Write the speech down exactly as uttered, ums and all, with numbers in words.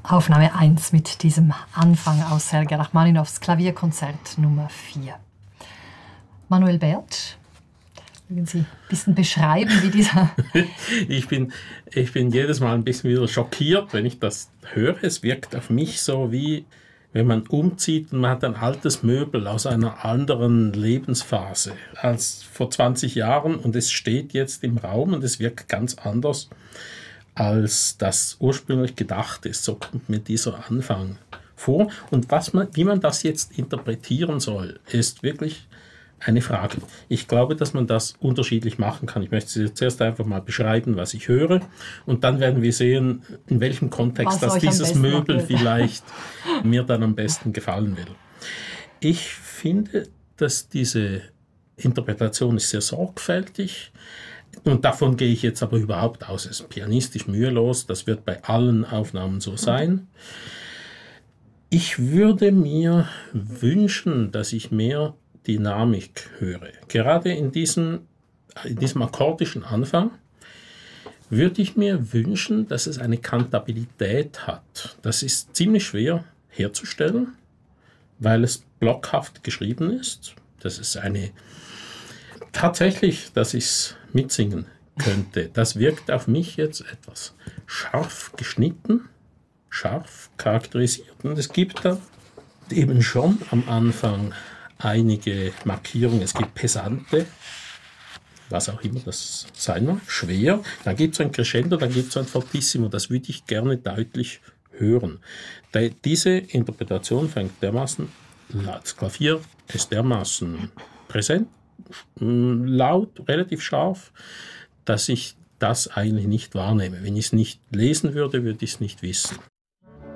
Aufnahme eins mit diesem Anfang aus Sergei Rachmaninows Klavierkonzert Nummer vier. Manuel Bert, mögen Sie ein bisschen beschreiben, wie dieser... ich, bin, ich bin jedes Mal ein bisschen wieder schockiert, wenn ich das höre. Es wirkt auf mich so, wie wenn man umzieht und man hat ein altes Möbel aus einer anderen Lebensphase als vor zwanzig Jahren und es steht jetzt im Raum und es wirkt ganz anders, als das ursprünglich gedacht ist. So kommt mir dieser Anfang vor. Und was man, wie man das jetzt interpretieren soll, ist wirklich eine Frage. Ich glaube, dass man das unterschiedlich machen kann. Ich möchte zuerst einfach mal beschreiben, was ich höre. Und dann werden wir sehen, in welchem Kontext dass dieses Möbel vielleicht mir dann am besten gefallen will. Ich finde, dass diese Interpretation ist sehr sorgfältig. Und davon gehe ich jetzt aber überhaupt aus. Es ist pianistisch mühelos. Das wird bei allen Aufnahmen so sein. Ich würde mir wünschen, dass ich mehr Dynamik höre. Gerade in diesem, in diesem akkordischen Anfang würde ich mir wünschen, dass es eine Kantabilität hat. Das ist ziemlich schwer herzustellen, weil es blockhaft geschrieben ist. Das ist eine tatsächlich, dass ich es mitsingen könnte. Das wirkt auf mich jetzt etwas scharf geschnitten, scharf charakterisiert. Und es gibt da eben schon am Anfang einige Markierungen. Es gibt Pesante, was auch immer das sein mag, schwer. Dann gibt es ein Crescendo, dann gibt es ein Fortissimo. Das würde ich gerne deutlich hören. Diese Interpretation fängt dermaßen, das Klavier ist dermaßen präsent, laut, relativ scharf, dass ich das eigentlich nicht wahrnehme. Wenn ich es nicht lesen würde, würde ich es nicht wissen.